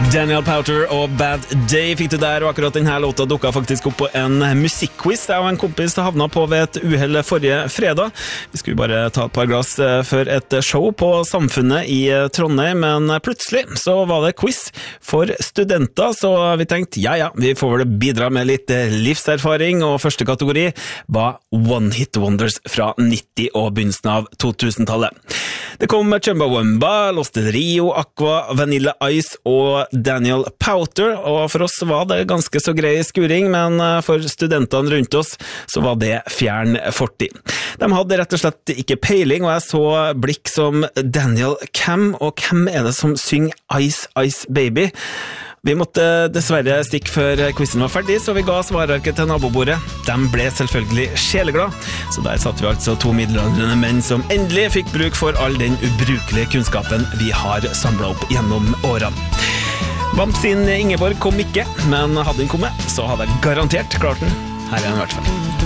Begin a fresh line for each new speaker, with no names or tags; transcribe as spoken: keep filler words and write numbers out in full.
Daniel Powter og Bad Day fikk du der, og akkurat denne låta dukket faktisk opp på en musikkquiz. Jeg og en kompis havna på ved et uheld forrige fredag. Vi skulle bare ta et par glass for et show på Samfunnet i Trondheim, men plutselig så var det quiz for studenter, så vi tenkte, ja ja, vi får vel bidra med litt livserfaring, og første kategori var One Hit Wonders fra nitti og begynnelsen av to tusen-tallet. Det kom Chumbawamba, Los Del Rio, Aqua, Vanilla Ice og Daniel Powter, og for oss var det ganske så grei skuring, men for studentene rundt oss så var det fjern fortid. De hadde rett og slett ikke peiling, og jeg så blikk som Daniel, hvem og hvem er det som synger Ice Ice Baby? Vi måtte dessverre stikke før quizen var ferdig, så vi ga svararket til nabobordet. De ble selvfølgelig sjeleglad, så der satt vi altså to middelaldrende menn som endelig fikk bruk for all den ubrukelige kunnskapen vi har samlet opp gjennom årene. Vamp sin Ingeborg kom ikke, men hadde den kommet, så hadde jeg garantert klart den. Her er den i hvert fall.